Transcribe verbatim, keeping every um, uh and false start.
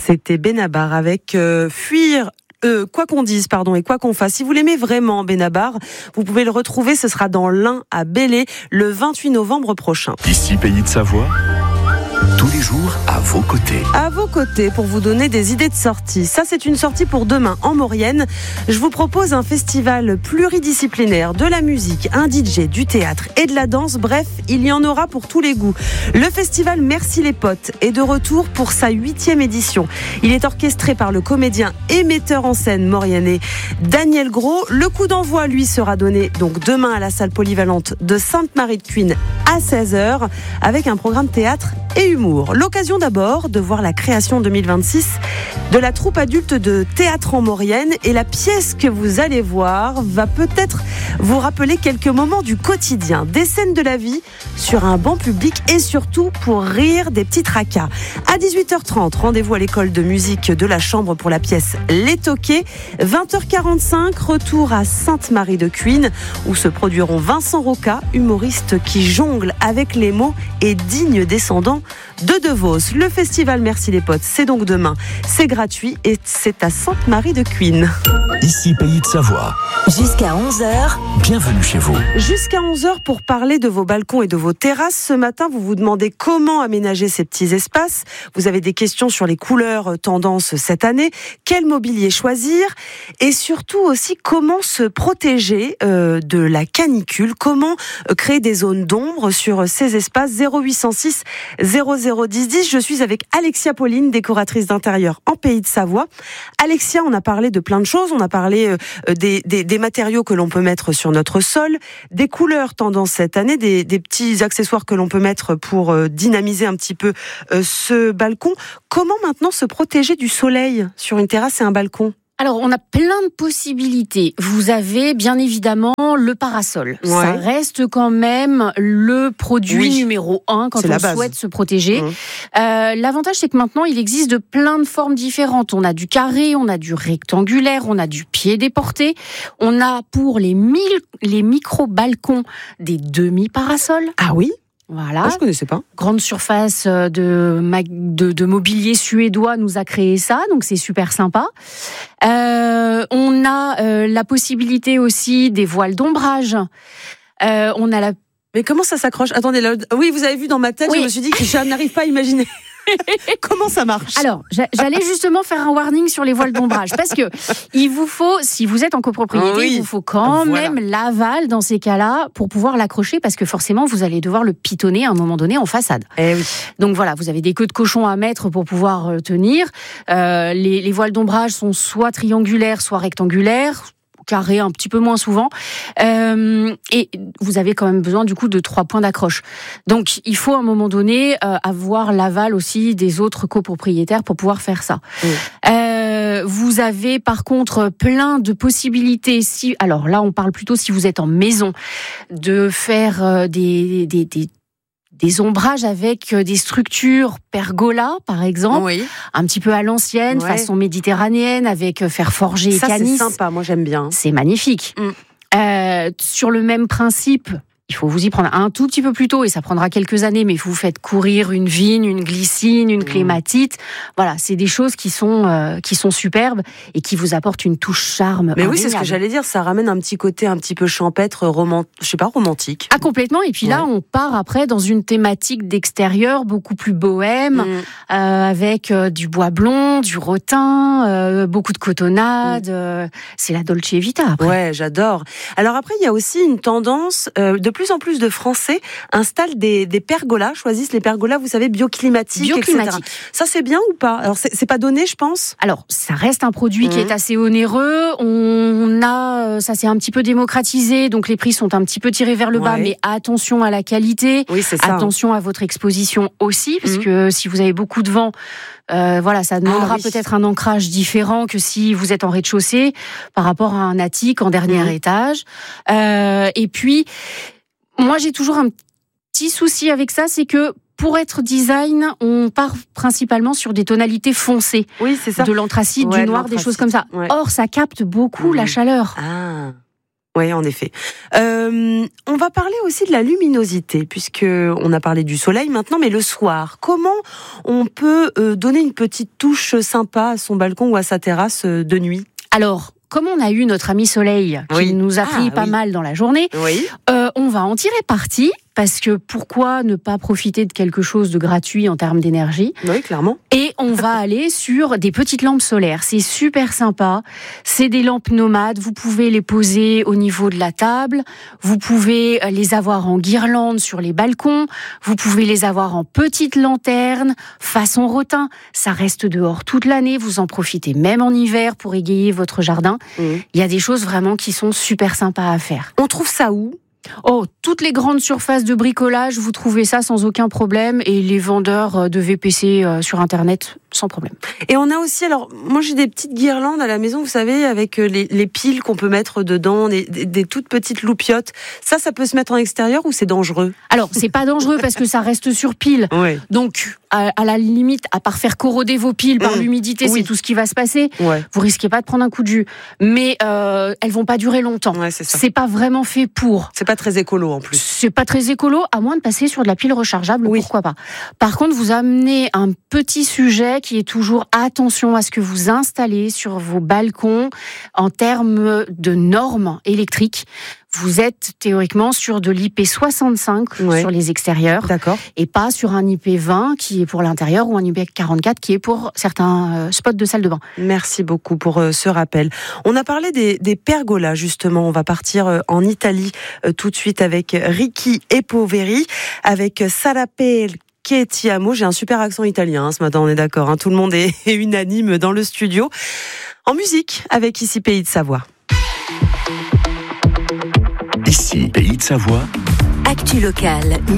C'était Benabar avec euh, Fuir. Euh, quoi qu'on dise, pardon, et quoi qu'on fasse. Si vous l'aimez vraiment, Benabar, vous pouvez le retrouver. Ce sera dans l'Ain à Belley le vingt-huit novembre prochain. Ici, Pays de Savoie. Tous les jours, à vos côtés. À vos côtés pour vous donner des idées de sortie. Ça, c'est une sortie pour demain en Maurienne. Je vous propose un festival pluridisciplinaire, de la musique, un D J, du théâtre et de la danse. Bref, il y en aura pour tous les goûts. Le festival Merci les potes est de retour pour sa huitième édition. Il est orchestré par le comédien et metteur en scène mauriennais Daniel Gros. Le coup d'envoi, lui, sera donné donc demain à la salle polyvalente de Sainte-Marie-de-Cuines à seize heures avec un programme théâtre et humour. L'occasion d'abord de voir la création deux mille vingt-six de la troupe adulte de théâtre en Maurienne, et la pièce que vous allez voir va peut-être vous rappeler quelques moments du quotidien, des scènes de la vie sur un banc public et surtout pour rire des petits tracas. À dix-huit heures trente, rendez-vous à l'école de musique de la Chambre pour la pièce Les Toqués. vingt heures quarante-cinq, retour à Sainte-Marie-de-Cuines où se produiront Vincent Roca, humoriste qui jongle avec les mots et digne descendant de De Vos. Le festival Merci les potes, c'est donc demain. C'est gratuit et c'est à Sainte-Marie-de-Cuines. Ici, Pays de Savoie. Jusqu'à onze heures. Bienvenue chez vous. Jusqu'à onze heures pour parler de vos balcons et de vos terrasses. Ce matin, vous vous demandez comment aménager ces petits espaces. Vous avez des questions sur les couleurs tendances cette année. Quel mobilier choisir? Et surtout aussi, comment se protéger euh, de la canicule? Comment euh, créer des zones d'ombre sur ces espaces? Zéro huit cent six zéro zéro dix dix. Je suis avec Alexia Pauline, décoratrice d'intérieur en Pays de Savoie. Alexia, on a parlé de plein de choses. On a parlé euh, des, des, des matériaux que l'on peut mettre sur notre sol, des couleurs tendance cette année, des, des petits accessoires que l'on peut mettre pour euh, dynamiser un petit peu euh, ce balcon. Comment maintenant se protéger du soleil sur une terrasse et un balcon? Alors, on a plein de possibilités. Vous avez bien évidemment le parasol. Ouais. Ça reste quand même le produit oui. numéro un quand C'est on la base. souhaite se protéger. Mmh. Euh, l'avantage, c'est que maintenant, il existe de plein de formes différentes. On a du carré, on a du rectangulaire, on a du pied déporté. On a pour les, mille, les micro-balcons des demi-parasols. Ah oui? Voilà. Ah, je connaissais pas. Grande surface de, de, de mobilier suédois nous a créé ça, donc c'est super sympa. Euh, on a euh, la possibilité aussi des voiles d'ombrage. Euh, on a la... Mais comment ça s'accroche? Attendez, là, oui, vous avez vu dans ma tête, Oui. je me suis dit que je n'arrive pas à imaginer. Comment ça marche? Alors, j'allais justement faire un warning sur les voiles d'ombrage, parce que il vous faut, si vous êtes en copropriété, oui. il vous faut quand Voilà. même l'aval dans ces cas-là pour pouvoir l'accrocher, parce que forcément, vous allez devoir le pitonner à un moment donné en façade. Eh oui. Donc voilà, vous avez des queues de cochon à mettre pour pouvoir euh, tenir. Euh, les, les voiles d'ombrage sont soit triangulaires, soit rectangulaires, carré un petit peu moins souvent, euh, et vous avez quand même besoin du coup de trois points d'accroche. Donc il faut à un moment donné euh, avoir l'aval aussi des autres copropriétaires pour pouvoir faire ça. Mmh. Euh, vous avez par contre plein de possibilités. Si, alors là on parle plutôt si vous êtes en maison, de faire euh, des, des, des des ombrages avec des structures pergola, par exemple, Oui. un petit peu à l'ancienne, Ouais. façon méditerranéenne, avec fer forgé et Ça, c'est canis. sympa. Moi, j'aime bien. C'est magnifique. Mm. Euh, sur le même principe, il faut vous y prendre un tout petit peu plus tôt, et ça prendra quelques années, mais vous faites courir une vigne, une glycine, une clématite. Voilà, c'est des choses qui sont, euh, qui sont superbes et qui vous apportent une touche charme. Mais oui, c'est ce que indéniable. j'allais dire. Ça ramène un petit côté un petit peu champêtre, romant... je sais pas, romantique. Ah, complètement. Et puis là, Ouais. on part après dans une thématique d'extérieur beaucoup plus bohème, Mmh. euh, avec euh, du bois blond, du rotin, euh, beaucoup de cotonnade. Mmh. Euh, c'est la Dolce Vita après. Ouais, j'adore. Alors après, il y a aussi une tendance, euh, de plus en plus de Français installent des, des pergolas, choisissent les pergolas, vous savez, bioclimatiques, Bioclimatique. et cetera. Ça, c'est bien ou pas? Alors, c'est, c'est pas donné, je pense. Alors, ça reste un produit qui Mmh. est assez onéreux. On a, euh, ça s'est un petit peu démocratisé, donc les prix sont un petit peu tirés vers le bas, Ouais. mais attention à la qualité. Oui, c'est ça. Attention à votre exposition aussi, parce Mmh. que si vous avez beaucoup de vent, euh, voilà, ça demandera Ah oui. peut-être un ancrage différent que si vous êtes en rez-de-chaussée par rapport à un attique en dernier Mmh. étage. Euh, et puis, moi, j'ai toujours un petit souci avec ça, c'est que pour être design, on part principalement sur des tonalités foncées, Oui, c'est ça. de l'anthracite, Ouais, du de noir, des l'anthracite. choses comme ça. Ouais. Or, ça capte beaucoup Mmh. la chaleur. Ah. Oui, en effet. Euh, on va parler aussi de la luminosité, puisque on a parlé du soleil maintenant, mais le soir, comment on peut euh, donner une petite touche sympa à son balcon ou à sa terrasse euh, de nuit ? Alors, comme on a eu notre ami soleil qui oui. nous a pris ah, pas oui. mal dans la journée, oui. euh, on va en tirer parti. Parce que pourquoi ne pas profiter de quelque chose de gratuit en termes d'énergie ? Oui, clairement. Et on va aller sur des petites lampes solaires. C'est super sympa. C'est des lampes nomades. Vous pouvez les poser au niveau de la table. Vous pouvez les avoir en guirlande sur les balcons. Vous pouvez les avoir en petites lanternes, façon rotin. Ça reste dehors toute l'année. Vous en profitez même en hiver pour égayer votre jardin. Mmh. Il y a des choses vraiment qui sont super sympas à faire. On trouve ça où ? Oh, toutes les grandes surfaces de bricolage, vous trouvez ça sans aucun problème, et les vendeurs de V P C sur Internet, sans problème. Et on a aussi, alors, moi j'ai des petites guirlandes à la maison, vous savez, avec les, les piles qu'on peut mettre dedans, des, des, des toutes petites loupiottes. Ça, ça peut se mettre en extérieur ou c'est dangereux ? Alors, c'est pas dangereux parce que ça reste sur pile. Ouais. Donc, à, à la limite, à part faire corroder vos piles par mmh. l'humidité, oui. c'est tout ce qui va se passer. Ouais. Vous risquez pas de prendre un coup de jus. Mais euh, elles vont pas durer longtemps. Ouais, c'est ça. C'est pas vraiment fait pour. C'est pas très écolo en plus. C'est pas très écolo, à moins de passer sur de la pile rechargeable, oui. pourquoi pas. Par contre, vous amenez un petit sujet qui est toujours attention à ce que vous installez sur vos balcons en termes de normes électriques. Vous êtes théoriquement sur de l'I P soixante-cinq ouais. sur les extérieurs. D'accord. Et pas sur un I P vingt qui est pour l'intérieur ou un I P quarante-quatre qui est pour certains euh, spots de salle de bain. Merci beaucoup pour euh, ce rappel. On a parlé des, des pergolas justement. On va partir euh, en Italie euh, tout de suite avec Ricky et Poveri, avec Salapel. Che ti amo. J'ai un super accent italien hein, ce matin, on est d'accord. Hein, tout le monde est, est unanime dans le studio. En musique, avec Ici Pays de Savoie. Ici Pays de Savoie. Actu locale.